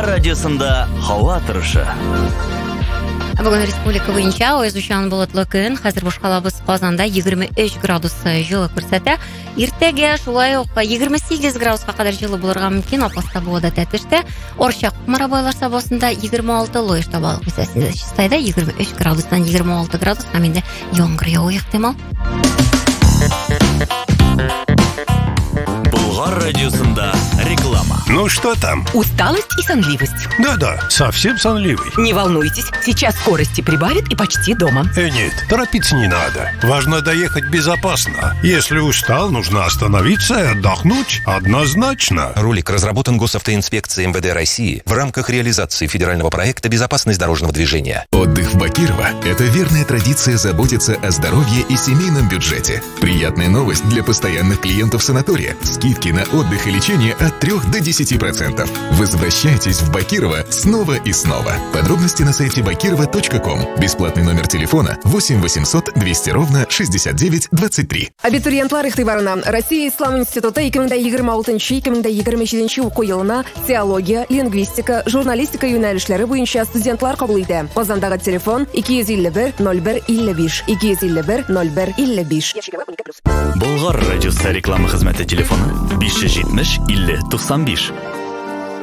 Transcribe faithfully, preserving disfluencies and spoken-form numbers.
Болгар радиосында һава торышы. Бүгін республика бойынша аяз учан болытлы күн. Хәзер буш калабыз Казанда егерме өч градус жылы күрсәтә. Иртәгә шулай ук егерме сигез градуска кадәр жылы булырга мөмкин. Апаста булуда тәтештә. Орчак Марабайлар сабасында егерме алты лоеш табалык мисәсендә. Чистайда егерме өч градустан егерме алты градус. Һәм инде яңгыр яву ихтимал. Болгар радиосында реклама. Ну что там? Усталость и сонливость. Да-да, совсем сонливый. Не волнуйтесь, сейчас скорости прибавит и почти дома. Э, нет, торопиться не надо. Важно доехать безопасно. Если устал, нужно остановиться и отдохнуть. Однозначно. Ролик разработан Госавтоинспекцией эм вэ дэ России в рамках реализации федерального проекта «Безопасность дорожного движения». Отдых в Бакирово – это верная традиция заботиться о здоровье и семейном бюджете. Приятная новость для постоянных клиентов санатория. Скидки на отдых и лечение от трёх до десяти процентов. Возвращайтесь в Бакирово снова и снова. Подробности на сайте бакирова точка ком. Бесплатный номер телефона восемь восемьсот двести ровно шестьдесят девять двадцать три. Абитуриентлар игътибарына Россия Ислам институты ике мең егерме алтынчы - ике мең егерме җиденче уку елына теология, лингвистика, журналистика юнәлешләре буенча студентлар кабул итә. Казандагы телефон ике йөз илле бер ноль бер илле биш, ике йөз илле бер ноль бер илле биш. Болгар радиосы реклама хезмәте телефоны биш йөз җитмеш илле туксан биш.